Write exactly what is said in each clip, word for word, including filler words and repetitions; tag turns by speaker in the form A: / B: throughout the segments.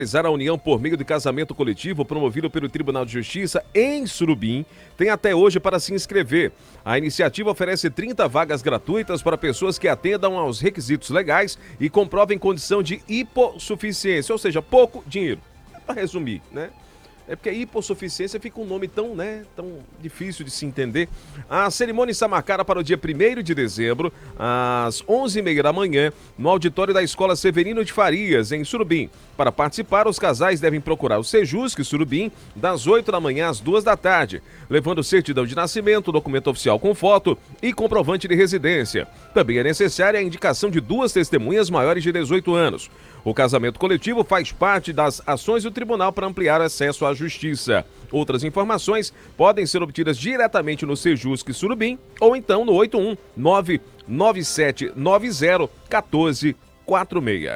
A: A união por meio de casamento coletivo promovido pelo Tribunal de Justiça em Surubim tem até hoje para se inscrever. A iniciativa oferece trinta vagas gratuitas para pessoas que atendam aos requisitos legais e comprovem condição de hipossuficiência, ou seja, pouco dinheiro. Para resumir, né? É porque a hipossuficiência fica um nome tão, né, tão difícil de se entender. A cerimônia está marcada para o dia primeiro de dezembro, às onze e meia da manhã, no auditório da Escola Severino de Farias, em Surubim. Para participar, os casais devem procurar o Sejusc Surubim, das oito da manhã às duas da tarde, levando certidão de nascimento, documento oficial com foto e comprovante de residência. Também é necessária a indicação de duas testemunhas maiores de dezoito anos. O casamento coletivo faz parte das ações do tribunal para ampliar acesso à justiça. Outras informações podem ser obtidas diretamente no Sejusc Surubim ou então no oito um nove nove sete nove zero um quatro quatro seis.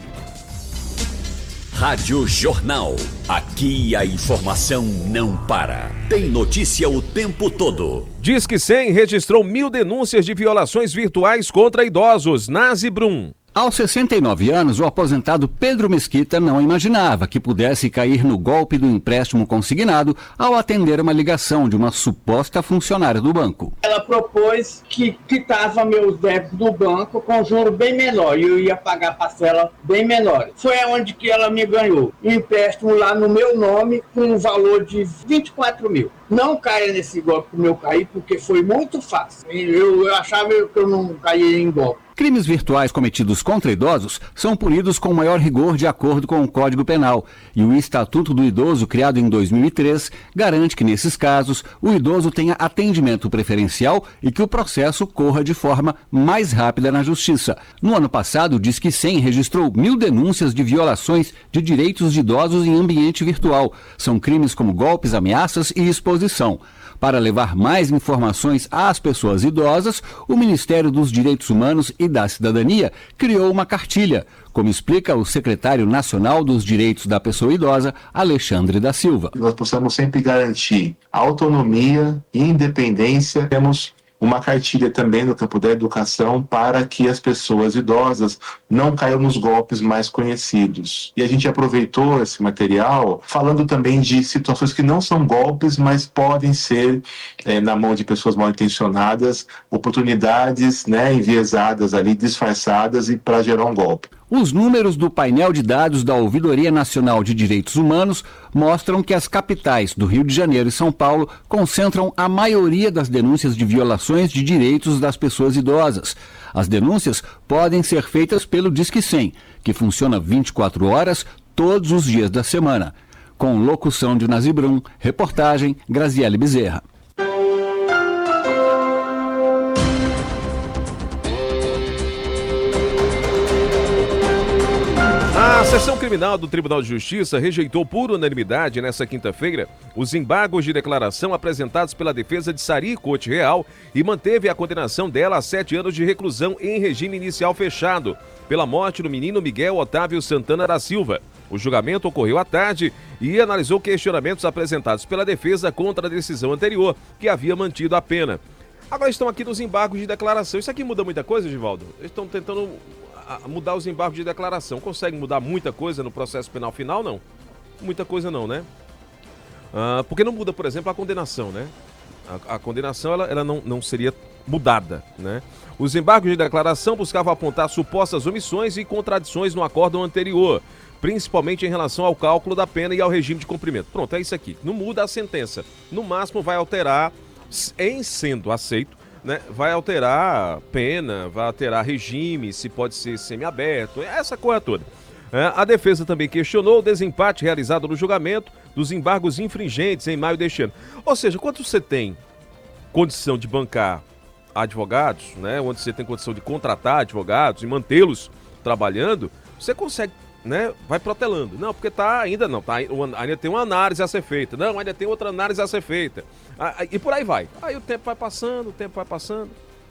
B: Rádio Jornal. Aqui a informação não para. Tem notícia o tempo todo.
A: Disque cem registrou mil denúncias de violações virtuais contra idosos. Nazi Brum.
C: Aos sessenta e nove anos, o aposentado Pedro Mesquita não imaginava que pudesse cair no golpe do empréstimo consignado ao atender uma ligação de uma suposta funcionária do banco.
D: Ela propôs que quitava meus débitos do banco com juro bem menor e eu ia pagar parcela bem menor. Foi onde que ela me ganhou. Um empréstimo lá no meu nome com um valor de vinte e quatro mil. Não caia nesse golpe como eu caí, porque foi muito fácil. Eu, eu achava que eu não caía em golpe.
C: Crimes virtuais cometidos contra idosos são punidos com maior rigor de acordo com o Código Penal. E o Estatuto do Idoso, criado em dois mil e três, garante que, nesses casos, o idoso tenha atendimento preferencial e que o processo corra de forma mais rápida na Justiça. No ano passado, o Disque cem registrou mil denúncias de violações de direitos de idosos em ambiente virtual. São crimes como golpes, ameaças e exposição. Para levar mais informações às pessoas idosas, o Ministério dos Direitos Humanos e da Cidadania criou uma cartilha, como explica o secretário nacional dos Direitos da Pessoa Idosa, Alexandre da Silva.
E: Nós possamos sempre garantir autonomia e independência. Temos uma cartilha também no campo da educação para que as pessoas idosas não caiam nos golpes mais conhecidos. E a gente aproveitou esse material falando também de situações que não são golpes, mas podem ser, é, na mão de pessoas mal intencionadas, oportunidades, né, enviesadas ali, disfarçadas e para gerar um golpe.
C: Os números do painel de dados da Ouvidoria Nacional de Direitos Humanos mostram que as capitais do Rio de Janeiro e São Paulo concentram a maioria das denúncias de violações de direitos das pessoas idosas. As denúncias podem ser feitas pelo Disque cem, que funciona vinte e quatro horas todos os dias da semana. Com locução de Nazi Brum, reportagem Graziele Bezerra.
A: A Seção Criminal do Tribunal de Justiça rejeitou por unanimidade nesta quinta-feira os embargos de declaração apresentados pela defesa de Sari Cote Real e manteve a condenação dela a sete anos de reclusão em regime inicial fechado pela morte do menino Miguel Otávio Santana da Silva. O julgamento ocorreu à tarde e analisou questionamentos apresentados pela defesa contra a decisão anterior, que havia mantido a pena. Agora estão aqui nos embargos de declaração. Isso aqui muda muita coisa, Givaldo? Eles estão tentando mudar os embargos de declaração. Consegue mudar muita coisa no processo penal final? Não. Muita coisa não, né? Ah, porque não muda, por exemplo, a condenação, né? A, a condenação ela, ela não, não seria mudada, né? Os embargos de declaração buscavam apontar supostas omissões e contradições no acórdão anterior, principalmente em relação ao cálculo da pena e ao regime de cumprimento. Pronto, é isso aqui. Não muda a sentença. No máximo vai alterar, em sendo aceito, né, vai alterar pena, vai alterar regime, se pode ser semiaberto, essa coisa toda. É, a defesa também questionou o desempate realizado no julgamento dos embargos infringentes em maio deste ano. Ou seja, quando você tem condição de bancar advogados, né, onde você tem condição de contratar advogados e mantê-los trabalhando, você consegue, né, vai protelando. Não, porque tá, ainda não, tá, ainda tem uma análise a ser feita. Não, ainda tem outra análise a ser feita. E por aí vai. Aí o tempo vai passando, o tempo vai passando.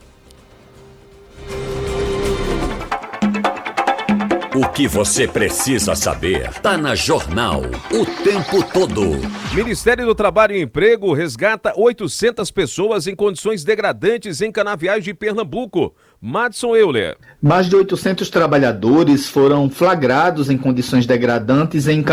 B: O que você precisa saber tá na Jornal o tempo todo.
A: Ministério do Trabalho e Emprego resgata oitocentas pessoas em condições degradantes em canaviais de Pernambuco. Madson Euler.
F: Mais de oitocentos trabalhadores foram flagrados em condições degradantes em